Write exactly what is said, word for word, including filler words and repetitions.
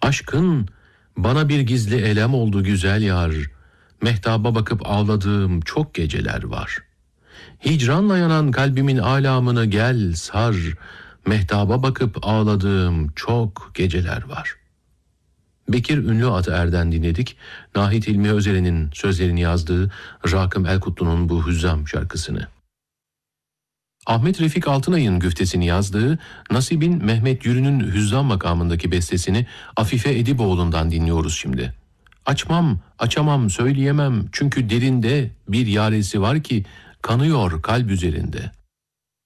Aşkın bana bir gizli elem oldu güzel yar. Mehtaba bakıp ağladığım çok geceler var. Hicranla yanan kalbimin alamını gel sar. Mehtaba bakıp ağladığım çok geceler var. Bekir Ünlü Atı Er'den dinledik. Nahit İlmi Özeren'in sözlerini yazdığı Rakım Elkutlu'nun bu Hüzzam şarkısını. Ahmet Refik Altınay'ın güftesini yazdığı Nasib'in Mehmet Yürü'nün Hüzzam makamındaki bestesini Afife Ediboğlu'ndan dinliyoruz şimdi. Açmam, açamam, söyleyemem çünkü derinde bir yaresi var ki kanıyor kalp üzerinde.